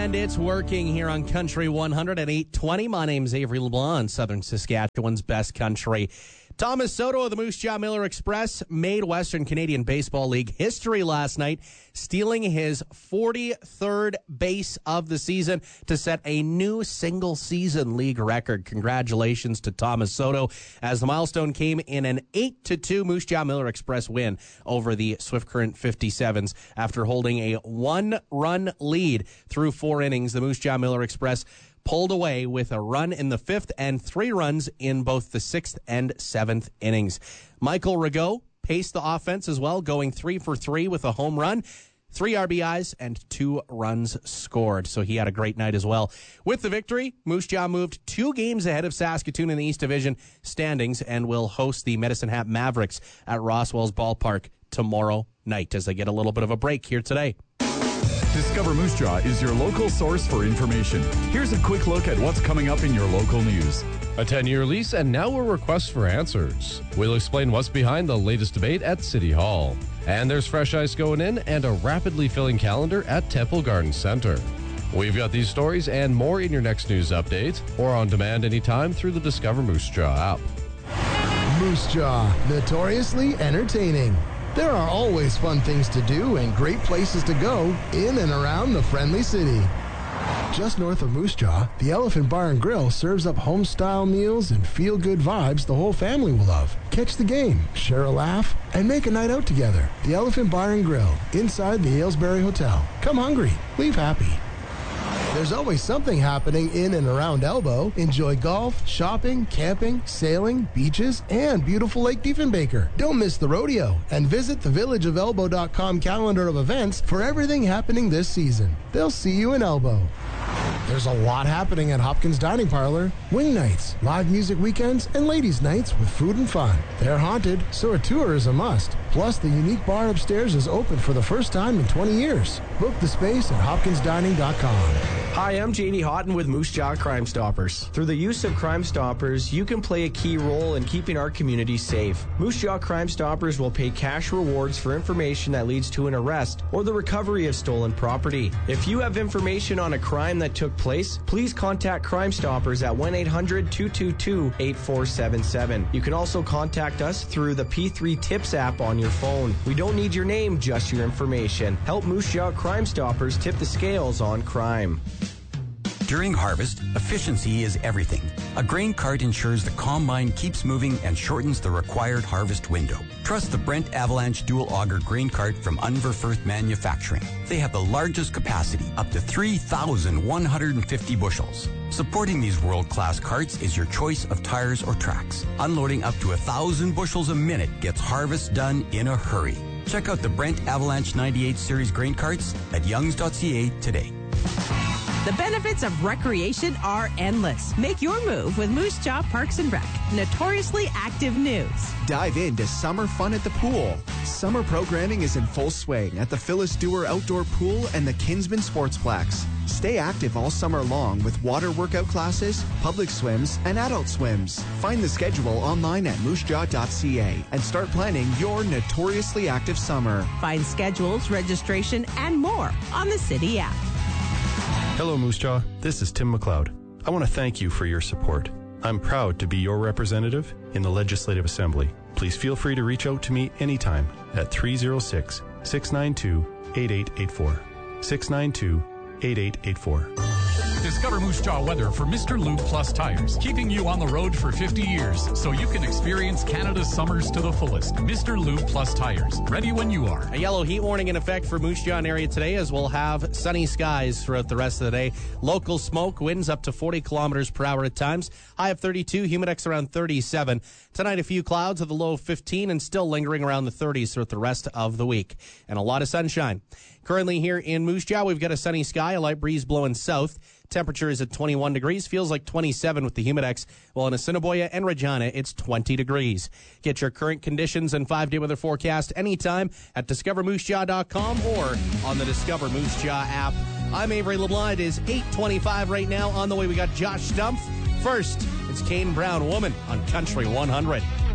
And it's working here on Country 100 at 8:20. My name's Avery LeBlanc, Southern Saskatchewan's best country. Thomas Soto of the Moose Jaw Miller Express made Western Canadian Baseball League history last night, stealing his 43rd base of the season to set a new single-season league record. Congratulations to Thomas Soto, as the milestone came in an 8-2 Moose Jaw Miller Express win over the Swift Current 57s. After holding a one-run lead through 4 innings, the Moose Jaw Miller Express pulled away with a run in the 5th and 3 runs in both the 6th and 7th innings. Michael Rigaud paced the offense as well, going 3 for 3 with a home run, 3 RBIs, and 2 runs scored. So he had a great night as well. With the victory, Moose Jaw moved 2 games ahead of Saskatoon in the East Division standings and will host the Medicine Hat Mavericks at Roswell's Ballpark tomorrow night as they get a little bit of a break here today. Discover Moose Jaw is your local source for information. Here's a quick look at what's coming up in your local news. A 10-year lease and now a request for answers. We'll explain what's behind the latest debate at City Hall. And there's fresh ice going in and a rapidly filling calendar at Temple Garden Center. We've got these stories and more in your next news update or on demand anytime through the Discover Moose Jaw app. Moose Jaw, notoriously entertaining. There are always fun things to do and great places to go in and around the friendly city. Just north of Moose Jaw, the Elephant Bar and Grill serves up home-style meals and feel-good vibes the whole family will love. Catch the game, share a laugh, and make a night out together. The Elephant Bar and Grill, inside the Aylesbury Hotel. Come hungry, leave happy. There's always something happening in and around Elbow. Enjoy golf, shopping, camping, sailing, beaches, and beautiful Lake Diefenbaker. Don't miss the rodeo and visit the villageofelbow.com calendar of events for everything happening this season. They'll see you in Elbow. There's a lot happening at Hopkins Dining Parlor. Wing nights, live music weekends, and ladies' nights with food and fun. They're haunted, so a tour is a must. Plus, the unique bar upstairs is open for the first time in 20 years. Book the space at hopkinsdining.com. Hi, I'm JD Houghton with Moose Jaw Crime Stoppers. Through the use of Crime Stoppers, you can play a key role in keeping our community safe. Moose Jaw Crime Stoppers will pay cash rewards for information that leads to an arrest or the recovery of stolen property. If you have information on a crime that took place, please contact Crime Stoppers at 1-800-222-8477. You can also contact us through the P3 Tips app on your phone. We don't need your name, just your information. Help Moose Jaw Crime Stoppers tip the scales on crime. During harvest, efficiency is everything. A grain cart ensures the combine keeps moving and shortens the required harvest window. Trust the Brent Avalanche Dual Auger Grain Cart from Unverfirth Manufacturing. They have the largest capacity, up to 3,150 bushels. Supporting these world-class carts is your choice of tires or tracks. Unloading up to 1,000 bushels a minute gets harvest done in a hurry. Check out the Brent Avalanche 98 Series grain carts at youngs.ca today. The benefits of recreation are endless. Make your move with Moose Jaw Parks and Rec. Notoriously active news. Dive into summer fun at the pool. Summer programming is in full swing at the Phyllis Dewar Outdoor Pool and the Kinsman Sportsplex. Stay active all summer long with water workout classes, public swims, and adult swims. Find the schedule online at moosejaw.ca and start planning your notoriously active summer. Find schedules, registration, and more on the City app. Hello, Moose Jaw. This is Tim McLeod. I want to thank you for your support. I'm proud to be your representative in the Legislative Assembly. Please feel free to reach out to me anytime at 306-692-8884. 692-8884. Discover Moose Jaw weather for Mr. Lube Plus Tires, keeping you on the road for 50 years so you can experience Canada's summers to the fullest. Mr. Lube Plus Tires, ready when you are. A yellow heat warning in effect for Moose Jaw area today, as we'll have sunny skies throughout the rest of the day. Local smoke, winds up to 40 kilometers per hour at times. High of 32, humidex around 37. Tonight, a few clouds with a low of 15 and still lingering around the 30s throughout the rest of the week. And a lot of sunshine. Currently here in Moose Jaw, we've got a sunny sky, a light breeze blowing south. Temperature is at 21 degrees, feels like 27 with the humidex, while in Assiniboia and Regina, it's 20 degrees. Get your current conditions and 5-day weather forecast anytime at discovermoosejaw.com or on the Discover Moose Jaw app. I'm Avery LeBlanc. It is 8:25 right now. On the way, we got Josh Stumpf. First, it's Kane Brown, Woman, on Country 100.